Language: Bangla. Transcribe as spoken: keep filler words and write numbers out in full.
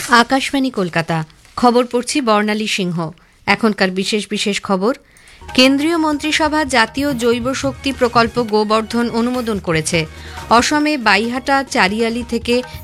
আকাশবাণী কলকাতা। খবর পড়ছি বর্ণালী সিংহ। এখনকার বিশেষ বিশেষ খবর। কেন্দ্রীয় মন্ত্রিসভা জাতীয় জৈব শক্তি প্রকল্প গোবর্ধন অনুমোদন করেছে। অসমে বাইহাটা চারিয়ালি থেকে